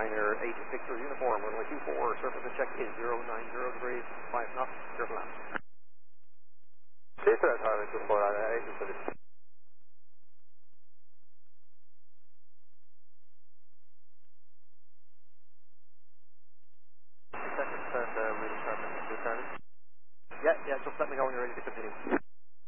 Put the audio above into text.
Ryanair 86 uniform, runway 24, surface and check is 090 degrees, 5 knots, clear for land. Clear for that, Ryanair 24, Ryanair 86. Yeah, just let me know when you're ready to continue.